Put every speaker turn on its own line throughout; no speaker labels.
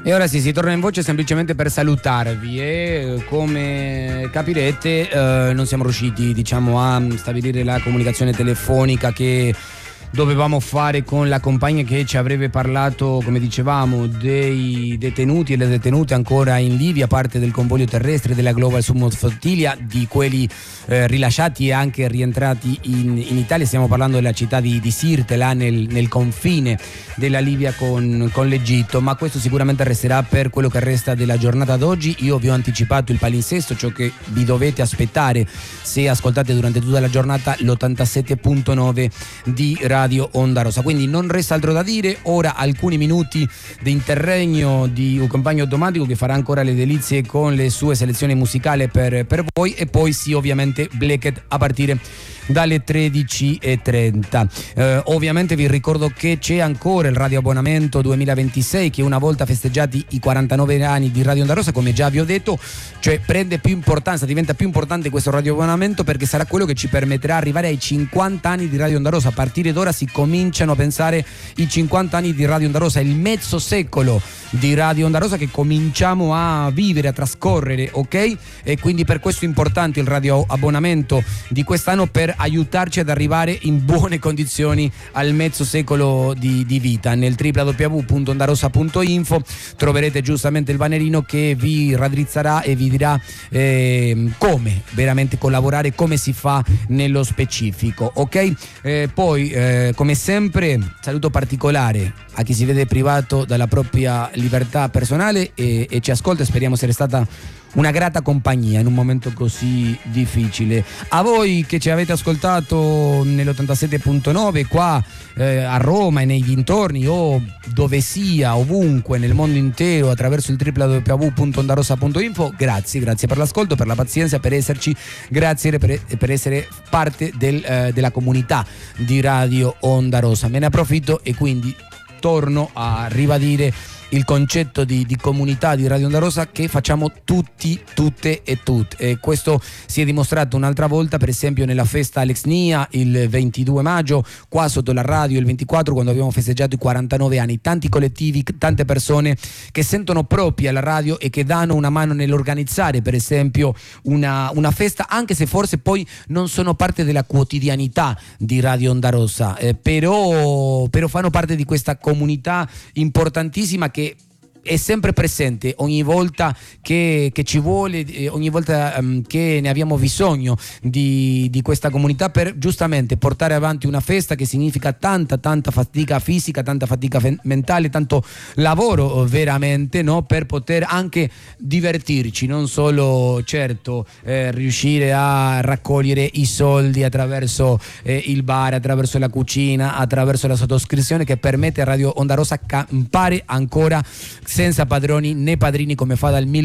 E ora sì, si torna in voce semplicemente per salutarvi e come capirete non siamo riusciti, diciamo, a stabilire la comunicazione telefonica che dovevamo fare con la compagna che ci avrebbe parlato, come dicevamo, dei detenuti e le detenute ancora in Libia, parte del convoglio terrestre della Global Summit Flotilla, di quelli rilasciati e anche rientrati in Italia. Stiamo parlando della città di Sirte, là nel confine della Libia con l'Egitto, ma questo sicuramente resterà per quello che resta della giornata d'oggi. Io vi ho anticipato il palinsesto, ciò che vi dovete aspettare se ascoltate durante tutta la giornata l'87.9 di Radio Onda Rosa. Quindi non resta altro da dire. Ora alcuni minuti di interregno di un compagno automatico che farà ancora le delizie con le sue selezioni musicali per voi, e poi sì, ovviamente Blackett a partire dalle 13:30. Ovviamente vi ricordo che c'è ancora il Radio Abbonamento 2026, che una volta festeggiati i 49 anni di Radio Onda Rosa, come già vi ho detto, cioè prende più importanza, diventa più importante questo Radio Abbonamento, perché sarà quello che ci permetterà di arrivare ai 50 anni di Radio Onda Rosa. A partire d'ora si cominciano a pensare i 50 anni di Radio Onda Rosa, il mezzo secolo di Radio Onda Rosa che cominciamo a vivere, a trascorrere, ok? E quindi per questo è importante il Radio Abbonamento di quest'anno, per aiutarci ad arrivare in buone condizioni al mezzo secolo di vita. Nel www.ondarosa.info troverete giustamente il bannerino che vi raddrizzerà e vi dirà come veramente collaborare, come si fa nello specifico, ok? Poi come sempre saluto particolare a chi si vede privato dalla propria libertà personale e ci ascolta. Speriamo sia stata una grata compagnia in un momento così difficile. A voi che ci avete ascoltato nell'87.9 qua a Roma e nei dintorni, o dove sia, ovunque nel mondo intero, attraverso il www.ondarosa.info, grazie per l'ascolto, per la pazienza, per esserci, grazie per essere parte della comunità di Radio Onda Rosa. Me ne approfitto e quindi torno a ribadire il concetto di comunità di Radio Onda Rosa che facciamo tutti, tutte e tutte, e questo si è dimostrato un'altra volta, per esempio nella festa Alex Nia il 22 maggio, qua sotto la radio il 24, quando abbiamo festeggiato i 49 anni. Tanti collettivi, tante persone che sentono propria la radio e che danno una mano nell'organizzare, per esempio, una festa, anche se forse poi non sono parte della quotidianità di Radio Onda Rosa, però fanno parte di questa comunità importantissima che è sempre presente ogni volta che ci vuole, ogni volta che ne abbiamo bisogno di questa comunità, per giustamente portare avanti una festa che significa tanta fatica fisica, tanta fatica mentale, tanto lavoro veramente, no? Per poter anche divertirci, non solo certo riuscire a raccogliere i soldi attraverso il bar, attraverso la cucina, attraverso la sottoscrizione che permette a Radio Onda Rosa campare ancora senza padroni né padrini, come fa dal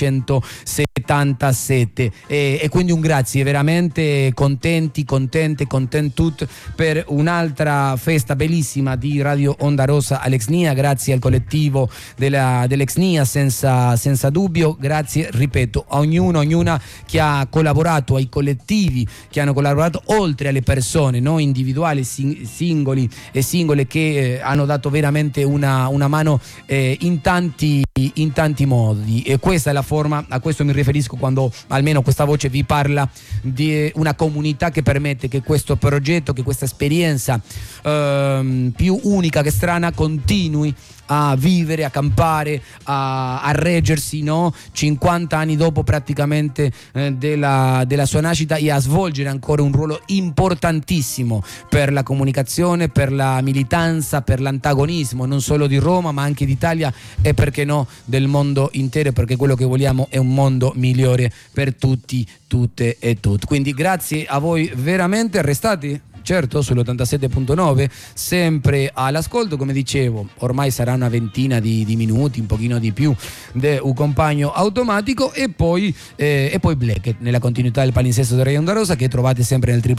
1977, e quindi un grazie, veramente contenti tut per un'altra festa bellissima di Radio Onda Rosa Alex Nia. Grazie al collettivo dell'Ex Nia, senza dubbio, grazie, ripeto, a ognuna che ha collaborato, ai collettivi che hanno collaborato, oltre alle persone, no, individuali, singoli e singole, che hanno dato veramente una mano in tanti modi, e questa è la forma, a questo mi riferisco quando almeno questa voce vi parla di una comunità che permette che questo progetto, che questa esperienza più unica che strana continui a vivere, a campare, a reggersi, no? 50 anni dopo praticamente della sua nascita, e a svolgere ancora un ruolo importantissimo per la comunicazione, per la militanza, per l'antagonismo non solo di Roma ma anche d'Italia e perché no del mondo intero, perché quello che vogliamo è un mondo migliore per tutti, tutte e tutti. Quindi grazie a voi veramente, restate certo sull'87.9 sempre all'ascolto. Come dicevo, ormai sarà una ventina di minuti, un pochino di più, di un compagno automatico, e poi Blackett nella continuità del palinsesto di Radio Onda Rosa, che trovate sempre nel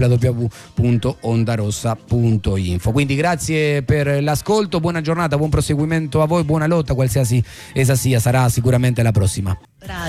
www.ondarosa.info. Quindi grazie per l'ascolto, buona giornata, buon proseguimento a voi, buona lotta, qualsiasi essa sia, sarà sicuramente la prossima.